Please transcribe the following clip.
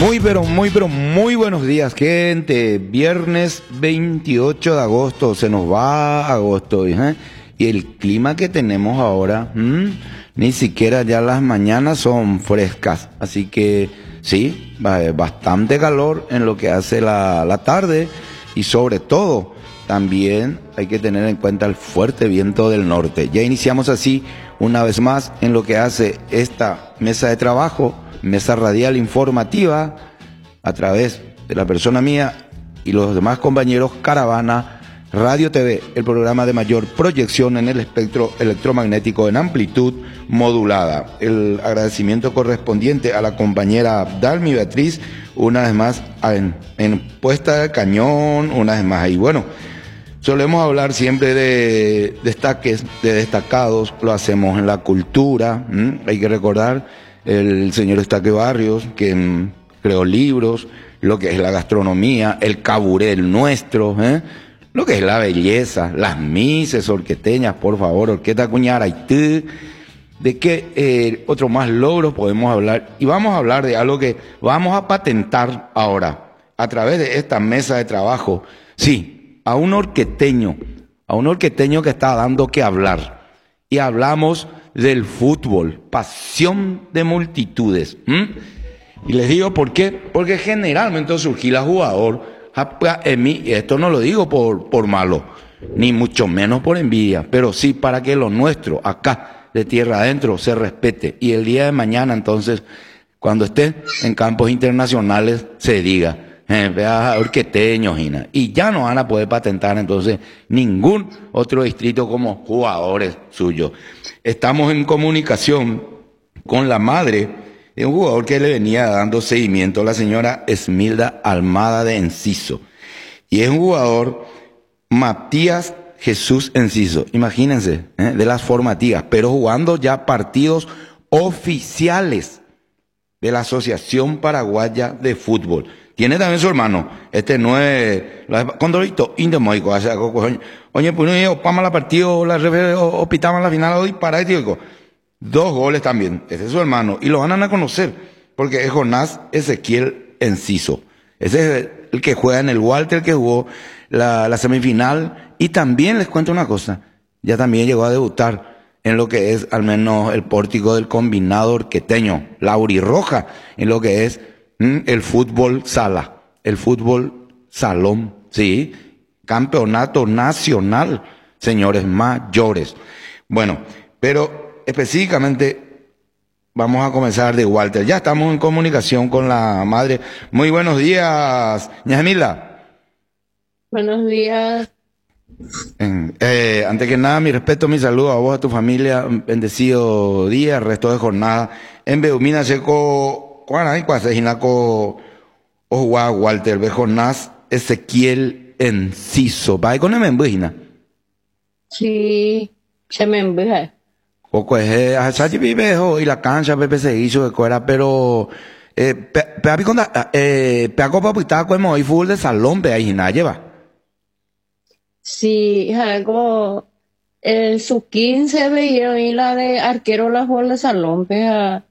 Pero muy buenos días, gente. Viernes 28 de agosto, se nos va agosto, ¿eh? Y el clima que tenemos ahora, ni siquiera ya las mañanas son frescas. Así que sí, bastante calor en lo que hace la tarde. Y sobre todo, también hay que tener en cuenta el fuerte viento del norte. Ya iniciamos así, una vez más, en lo que hace esta mesa de trabajo, mesa radial informativa, a través de la persona mía y los demás compañeros, Caravana Radio TV, el programa de mayor proyección en el espectro electromagnético en amplitud modulada. El agradecimiento correspondiente a la compañera Dalmi Beatriz, una vez más en puesta de cañón, una vez más. Y bueno, solemos hablar siempre de destaques, de destacados, lo hacemos en la cultura. Hay que recordar el señor Estaque Barrios, que creó libros, lo que es la gastronomía, el caburé nuestro, lo que es la belleza, las mises orqueteñas, por favor, Orquesta Cuñara Haití. ¿De qué otros más logros podemos hablar? Y vamos a hablar de algo que vamos a patentar ahora, a través de esta mesa de trabajo. Sí, a un orqueteño que está dando que hablar. Y hablamos del fútbol, pasión de multitudes. Y les digo por qué, porque generalmente surgía el jugador, y esto no lo digo por malo, ni mucho menos por envidia, pero sí para que lo nuestro, acá, de tierra adentro, se respete. Y el día de mañana, entonces, cuando esté en campos internacionales, se diga, vea, orqueteños, y ya no van a poder patentar entonces ningún otro distrito como jugadores suyos. Estamos en comunicación con la madre de un jugador que le venía dando seguimiento, la señora Esmilda Almada de Enciso. Y es un jugador, Matías Jesús Enciso, imagínense, de las formativas, pero jugando ya partidos oficiales de la Asociación Paraguaya de Fútbol. Tiene también su hermano, no es, Condorito, Indemoico, oye, pues no, pama la partido, o pitamos la final, hoy para digo. 2 goles también, ese es su hermano, y lo van a conocer, porque es Jonás Ezequiel Enciso. Ese es el que juega en el Walter, el que jugó la semifinal, y también les cuento una cosa, ya también llegó a debutar en lo que es al menos el pórtico del combinado orqueteño, Laurirroja, en lo que es el fútbol sala, el fútbol salón, sí, campeonato nacional, señores mayores. Bueno, pero específicamente vamos a comenzar de Walter. Ya estamos en comunicación con la madre. Muy buenos días, Ñamila. Buenos días. Antes que nada, mi respeto, mi saludo a vos, a tu familia. Bendecido día, resto de jornada. En Beumina, Checo, Juana, Cuase, Jinaco, Ojuá, Walter, Bejonás, Ezequiel Enciso. ¿Va con el membujina? Sí, se me envía. Poco es, Sachi vivejo y la cancha, Pepe se hizo de cuera, pero, Peapi conda, Peaco Papita, como y fútbol de salón, pe ahí, nada lleva. Sí, algo, el sub-15 veía y la de arquero la jugó de salón, pea.